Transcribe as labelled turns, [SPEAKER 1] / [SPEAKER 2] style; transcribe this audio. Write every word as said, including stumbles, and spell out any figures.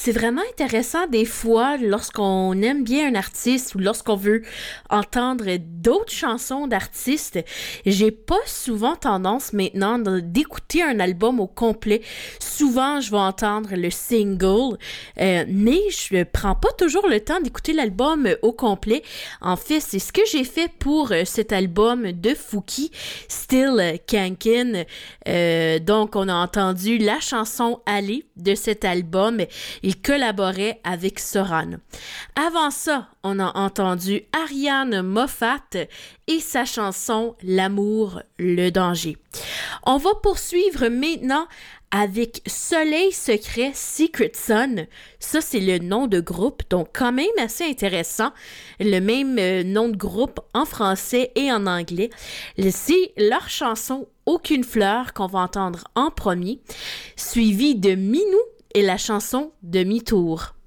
[SPEAKER 1] C'est vraiment intéressant des fois lorsqu'on aime bien un artiste ou lorsqu'on veut entendre d'autres chansons d'artistes. J'ai pas souvent tendance maintenant de- d'écouter un album au complet. Souvent, je vais entendre le single, euh, mais je prends pas toujours le temps d'écouter l'album au complet. En fait, c'est ce que j'ai fait pour euh, cet album de Fouki, Still Kankin. Euh, donc, on a entendu la chanson Aller de cet album. Il collaborait avec Soran. Avant ça, on a entendu Ariane Moffat et sa chanson L'amour, le danger. On va poursuivre maintenant avec Soleil secret Secret Sun. Ça, c'est le nom de groupe, donc quand même assez intéressant. Le même euh, nom de groupe en français et en anglais. C'est leur chanson Aucune fleur qu'on va entendre en premier, suivi de Minou et la chanson Demi-tour.